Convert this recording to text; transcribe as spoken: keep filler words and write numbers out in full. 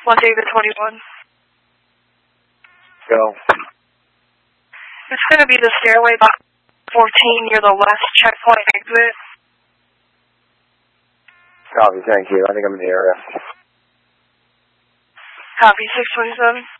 Las Vegas twenty-one. Go. It's going to be the stairway box fourteen near the last checkpoint exit. Copy, thank you. I think I'm in the area. Copy, six twenty-seven.